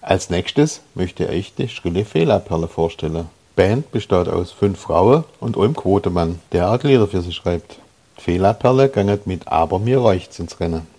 Als nächstes möchte ich die Schrille Fehlerperle vorstellen. Die Band besteht aus 5 Frauen und einem Quotemann, der auch Lieder für sie schreibt. Die Fehlerperle geht mit Aber mir reicht's ins Rennen.